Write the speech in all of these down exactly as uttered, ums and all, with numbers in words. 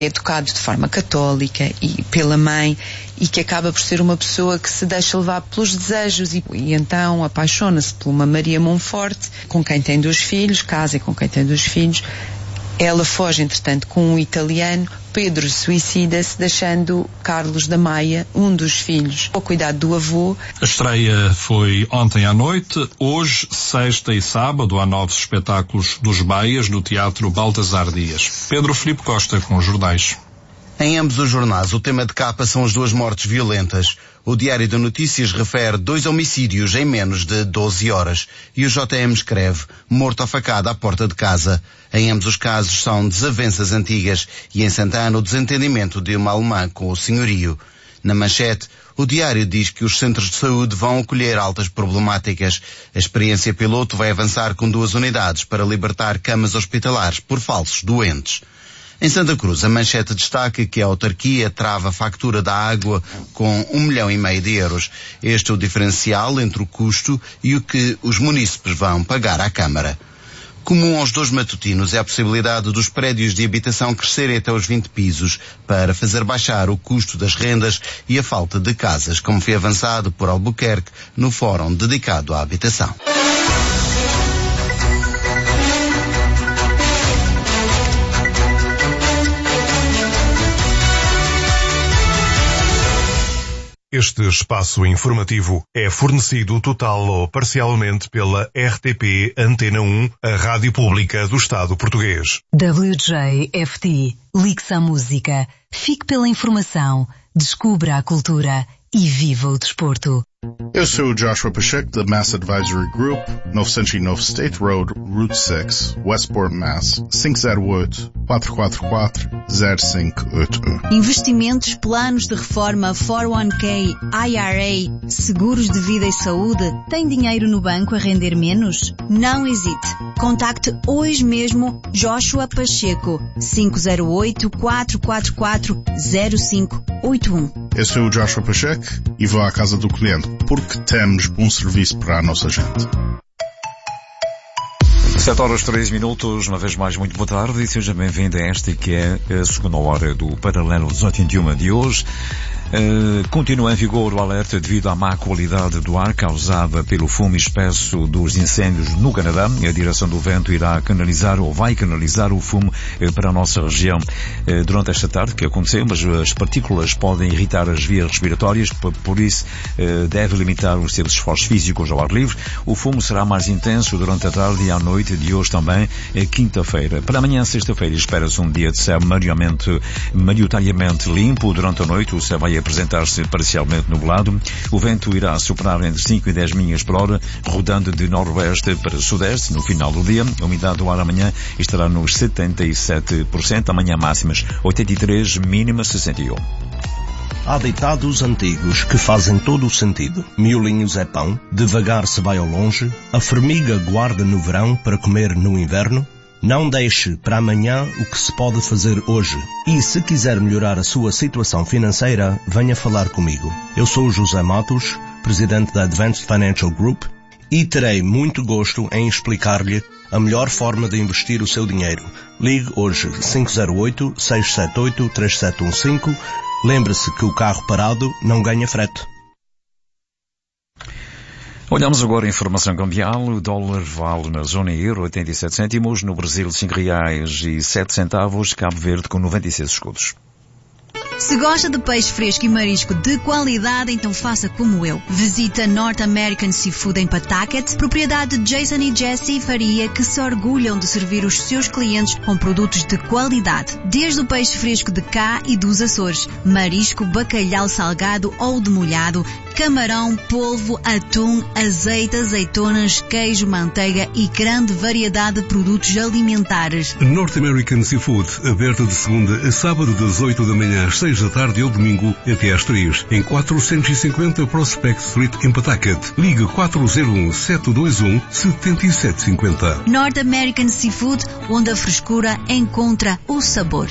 educado de forma católica e pela mãe, e que acaba por ser uma pessoa que se deixa levar pelos desejos e, e então apaixona-se por uma Maria Monforte, com quem tem dois filhos, casa com quem tem dois filhos. Ela foge, entretanto, com um italiano. Pedro suicida-se, deixando Carlos da Maia, um dos filhos, ao cuidado do avô. A estreia foi ontem à noite. Hoje, sexta e sábado, há novos espetáculos dos Baias no Teatro Baltasar Dias. Pedro Filipe Costa, com os jornais. Em ambos os jornais, o tema de capa são as duas mortes violentas. O Diário de Notícias refere dois homicídios em menos de doze horas. E o J M escreve, morto a facada à porta de casa. Em ambos os casos são desavenças antigas e em Santana o desentendimento de uma alemã com o senhorio. Na manchete, o Diário diz que os centros de saúde vão acolher altas problemáticas. A experiência piloto vai avançar com duas unidades para libertar camas hospitalares por falsos doentes. Em Santa Cruz, a manchete destaca que a autarquia trava a factura da água com um milhão e meio de euros. Este é o diferencial entre o custo e o que os munícipes vão pagar à Câmara. Comum aos dois matutinos é a possibilidade dos prédios de habitação crescerem até os vinte pisos para fazer baixar o custo das rendas e a falta de casas, como foi avançado por Albuquerque no fórum dedicado à habitação. Este espaço informativo é fornecido total ou parcialmente pela R T P Antena um, a rádio pública do Estado português. W J F T. Ligue-se à música, fique pela informação, descubra a cultura e viva o desporto. Eu sou o Joshua Pacheco da Mass Advisory Group, novecentos e nove State Road, Route seis, Westport, Mass. cinco zero oito, quatro quatro quatro, zero cinco oito um. Investimentos, planos de reforma, quatro um K, I R A, seguros de vida e saúde. Tem dinheiro no banco a render menos? Não hesite. Contacte hoje mesmo Joshua Pacheco, cinco zero oito, quatro quatro quatro, zero cinco oito um. Eu sou o Joshua Pacheco e vou à casa do cliente, porque temos bom serviço para a nossa gente. sete horas três minutos, uma vez mais muito boa tarde e seja bem-vindo a esta que é a segunda hora do Paralelo dezoito vinte e um de hoje. Uh, continua em vigor o alerta devido à má qualidade do ar causada pelo fumo espesso dos incêndios no Canadá. A direção do vento irá canalizar ou vai canalizar o fumo uh, para a nossa região uh, durante esta tarde que aconteceu, mas as partículas podem irritar as vias respiratórias, por, por isso uh, deve limitar os seus esforços físicos ao ar livre. O fumo será mais intenso durante a tarde e à noite de hoje também, uh, quinta-feira. Para amanhã, sexta-feira, espera-se um dia de céu maioritariamente limpo. Durante a noite o céu vai apresentar-se parcialmente nublado. O vento irá soprar entre cinco e dez milhas por hora, rodando de noroeste para sudeste no final do dia. A umidade do ar amanhã estará nos setenta e sete por cento, amanhã máximas oitenta e três, mínimas sessenta e um. Há ditados antigos que fazem todo o sentido. Miolinhos é pão, devagar se vai ao longe, a formiga guarda no verão para comer no inverno. Não deixe para amanhã o que se pode fazer hoje. E se quiser melhorar a sua situação financeira, venha falar comigo. Eu sou o José Matos, presidente da Advanced Financial Group, e terei muito gosto em explicar-lhe a melhor forma de investir o seu dinheiro. Ligue hoje cinco zero oito, seis sete oito, três sete um cinco. Lembre-se que o carro parado não ganha frete. Olhamos agora a informação cambial. O dólar vale na zona euro oitenta e sete cêntimos, no Brasil cinco reais e sete centavos, Cabo Verde com noventa e seis escudos. Se gosta de peixe fresco e marisco de qualidade, então faça como eu. Visita North American Seafood em Pawtucket, propriedade de Jason e Jessie Faria, que se orgulham de servir os seus clientes com produtos de qualidade. Desde o peixe fresco de cá e dos Açores, marisco, bacalhau salgado ou demolhado, camarão, polvo, atum, azeite, azeitonas, queijo, manteiga e grande variedade de produtos alimentares. North American Seafood, aberto de segunda a sábado das oito da manhã às seis da tarde ou domingo até às três, em quatrocentos e cinquenta Prospect Street em Pawtucket. Ligue quatro zero um, sete dois um, sete sete cinco zero. North American Seafood, onde a frescura encontra o sabor.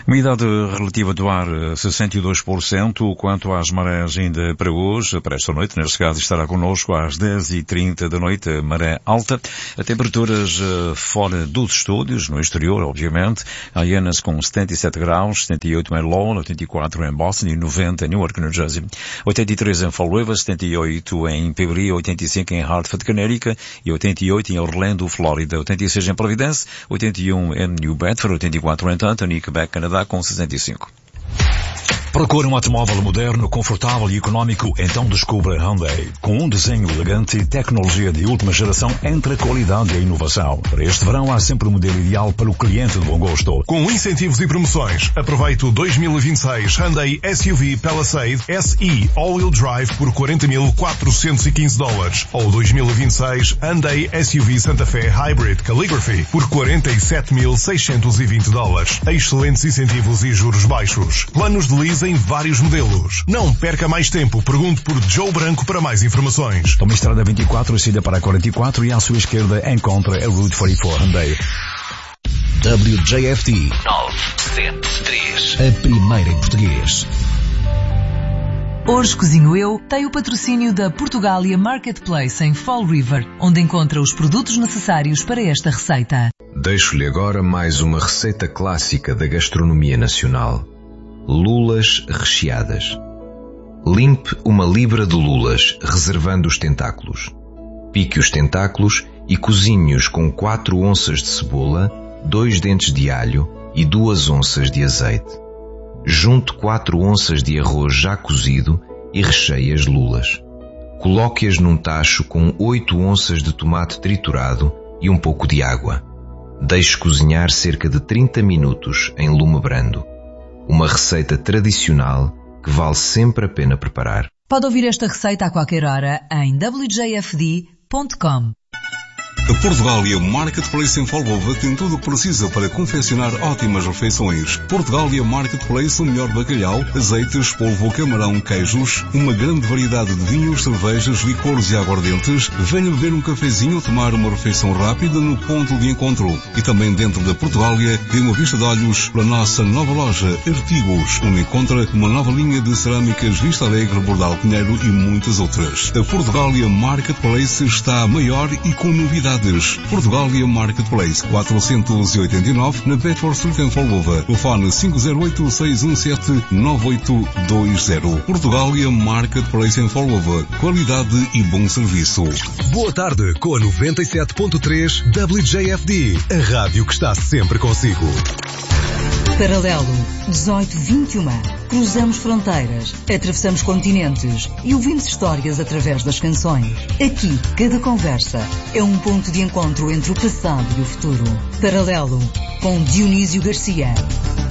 Umidade relativa do ar sessenta e dois por cento. Quanto às marés ainda para hoje, para esta noite, neste caso estará connosco às dez e trinta da noite, maré alta. A temperaturas fora dos estúdios, no exterior, obviamente. Hyannis com setenta e sete graus, setenta e oito em Lowell, oitenta e quatro em Boston e noventa em Newark, New Jersey. oitenta e três em Fall River, setenta e oito em Peoria, oitenta e cinco em Hartford, Connecticut e oitenta e oito em Orlando, Flórida. oitenta e seis em Providence, oitenta e um em New Bedford, oitenta e quatro em Anthony, Quebec, Canadá, com sessenta e cinco. Procura um automóvel moderno, confortável e económico? Então descubra Hyundai. Com um desenho elegante e tecnologia de última geração entre a qualidade e a inovação. Para este verão há sempre o modelo ideal para o cliente de bom gosto. Com incentivos e promoções, aproveite o dois mil e vinte e seis Hyundai S U V Palisade S E All-Wheel Drive por quarenta mil quatrocentos e quinze dólares. Ou dois mil e vinte e seis Hyundai S U V Santa Fe Hybrid Calligraphy por quarenta e sete mil seiscentos e vinte dólares. Excelentes incentivos e juros baixos. Planos de lease em vários modelos. Não perca mais tempo. Pergunte por Joe Branco para mais informações. Toma a estrada vinte e quatro, siga para a quarenta e quatro e à sua esquerda encontra a Route quarenta e quatro Hyundai. W J F T nove sete três. A primeira em português. Hoje Cozinho Eu tem o patrocínio da Portugália Marketplace em Fall River, onde encontra os produtos necessários para esta receita. Deixo-lhe agora mais uma receita clássica da gastronomia nacional. Lulas recheadas. Limpe uma libra de lulas, reservando os tentáculos. Pique os tentáculos e cozinhe-os com quatro onças de cebola, dois dentes de alho e duas onças de azeite. Junte quatro onças de arroz já cozido e recheie as lulas. Coloque-as num tacho com oito onças de tomate triturado e um pouco de água. Deixe cozinhar cerca de trinta minutos em lume brando. Uma receita tradicional que vale sempre a pena preparar. Pode ouvir esta receita a qualquer hora em w j f d ponto com. A Portugália Marketplace em Folgova tem tudo o que precisa para confeccionar ótimas refeições. Portugália Marketplace, o melhor bacalhau, azeites, polvo, camarão, queijos, uma grande variedade de vinhos, cervejas, licores e aguardentes. Venha beber um cafezinho ou tomar uma refeição rápida no ponto de encontro. E também dentro da Portugália, dê uma vista de olhos para a nossa nova loja Artigos, onde encontra uma nova linha de cerâmicas Vista Alegre, Bordal Pinheiro e muitas outras. A Portugália Marketplace está maior e com novidades. Portugália Marketplace, quatrocentos e oitenta e nove, na Bedford Street em Folgova. Telefone cinco zero oito, seis um sete, nove oito dois zero. Portugália Marketplace em Folgova. Qualidade e bom serviço. Boa tarde com a noventa e sete ponto três W J F D, a rádio que está sempre consigo. Paralelo dezoito vinte e um. Cruzamos fronteiras, atravessamos continentes e ouvimos histórias através das canções. Aqui, cada conversa é um ponto de encontro entre o passado e o futuro. Paralelo, com Dionísio Garcia.